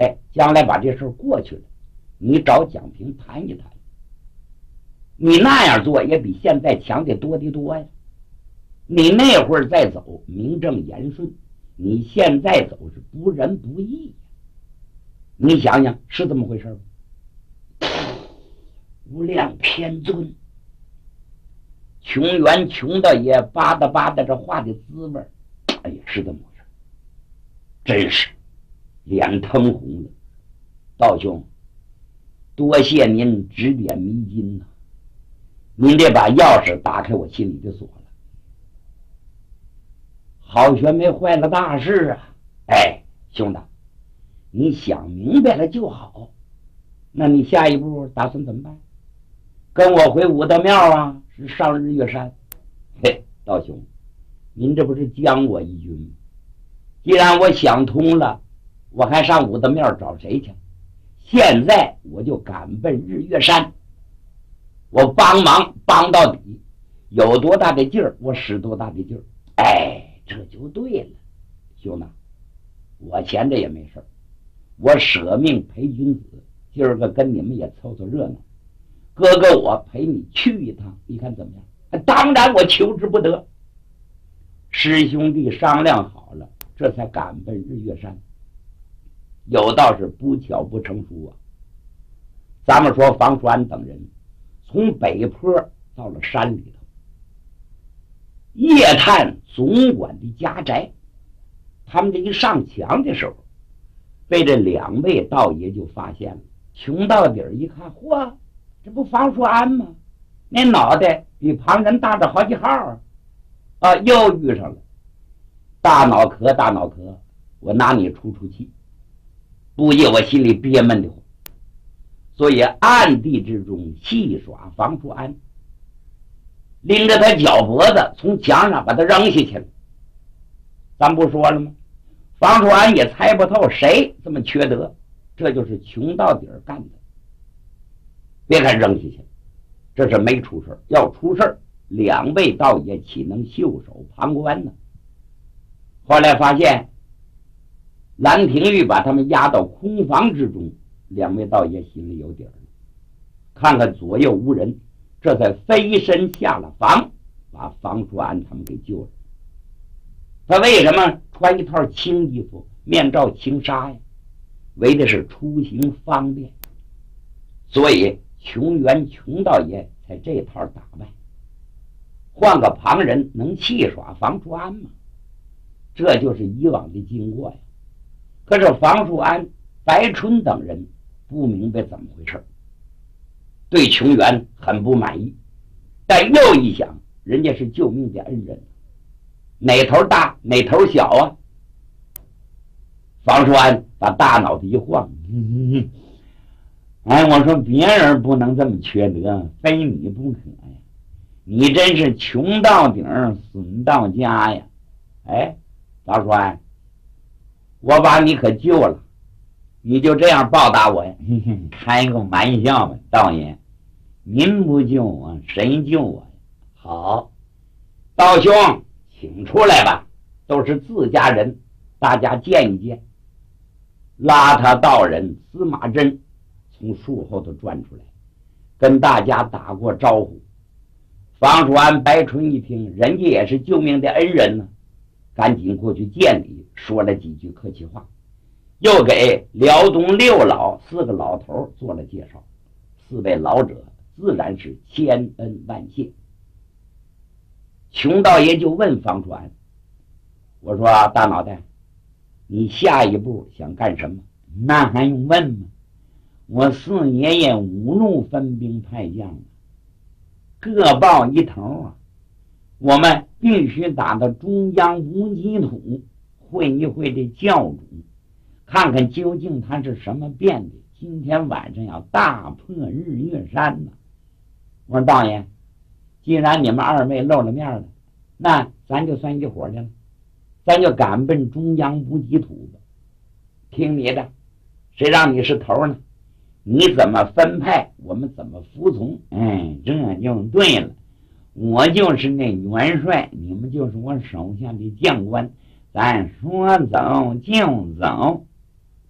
哎，将来把这事过去了，你找蒋平谈一谈。你那样做也比现在强得多得多呀。你那会儿再走名正言顺，你现在走是不仁不义呀。你想想是这么回事吗？无量天尊，穷源穷的也吧嗒吧嗒这话的滋味，哎呀，是这么回事，真是脸腾红了。道兄，多谢您指点迷津呐，您得把钥匙打开我心里的锁了。好悬没坏了大事啊！哎，兄弟，你想明白了就好。那你下一步打算怎么办？跟我回武德庙啊，是上日月山？嘿，道兄，您这不是将我一军吗？既然我想通了，我还上武德庙找谁去？现在我就赶奔日月山，我帮忙帮到底，有多大的劲儿我使多大的劲儿。哎，这就对了。兄弟，我闲着也没事，我舍命陪君子，今儿个跟你们也凑凑热闹。哥哥我陪你去一趟，你看怎么样？当然我求之不得。师兄弟商量好了，这才赶奔日月山。有道是不巧不成书啊。咱们说房栓等人从北坡到了山里头，夜探总管的家宅，他们这一上墙的时候，被这两位道爷就发现了。穷到底儿一看，嚯，这不房叔安吗？那脑袋比旁人大着好几号啊！又遇上了。大脑壳，大脑壳，我拿你出出气，不夜我心里憋闷的慌，所以暗地之中戏耍房叔安，拎着他脚脖子从墙上把他扔下去了。咱不说了吗？房叔安也猜不透谁这么缺德，这就是穷到底儿干的。别看扔下去，这是没出事，要出事两位道爷岂能袖手旁观呢？后来发现兰亭玉把他们押到空房之中，两位道爷心里有底儿了，看看左右无人，这才飞身下了房，把房叔安他们给救了。他为什么穿一套青衣服，面罩青纱呀？为的是出行方便，所以穷源穷道爷才这套打扮。换个旁人能戏耍房叔安吗？这就是以往的经过呀。可是房叔安、白春等人不明白怎么回事，对穷源很不满意，但又一想，人家是救命的恩人，哪头大哪头小啊？房叔安把大脑袋一晃，哎，我说别人不能这么缺德，非你不可呀！你真是穷到顶，损到家呀！哎，房叔安，我把你可救了，你就这样报答我呀？开个玩笑吧，道爷，您不救我，谁救我呀？好，道兄，请出来吧，都是自家人，大家见一见。邋遢道人司马真从树后头转出来，跟大家打过招呼。房叔安、白春一听，人家也是救命的恩人呢，赶紧过去见礼，说了几句客气话，又给辽东六老四个老头做了介绍。四位老者自然是千恩万谢。穷道爷就问房叔安，我说大脑袋，你下一步想干什么？那还用问吗？我四爷爷五路分兵派将，各报一头啊！我们必须打到中央无极土，会一会这教主，看看究竟他是什么变的。今天晚上要大破日月山呢。我说道爷，既然你们二位露了面了，那咱就算一伙去了，咱就赶奔中央无极土吧。听你的，谁让你是头呢？你怎么分派，我们怎么服从。哎，这就对了。我就是那元帅，你们就是我手下的将官，咱说走就走。